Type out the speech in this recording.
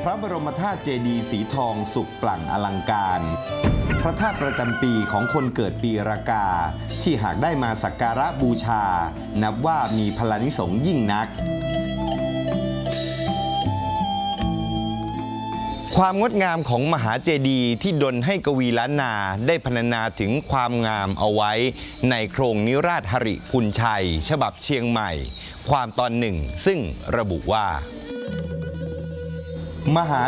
ระบรมธาตุเจดีย์สีทองสุกปลั่งอลังการพระธาตุประจำปีของคนเกิดปีรากาที่หากได้มาสักการะบูชานับว่ามีพลานิสงส์ยิ่งนักความงดงามของมหาเจดีย์ที่ดลให้กวีล้านนาได้พรรณนาถึงความงามเอาไว้ในโครงนิราศหริพุนชัยฉบับเชียงใหม่ความตอนหนึ่งซึ่งระบุว่ามหา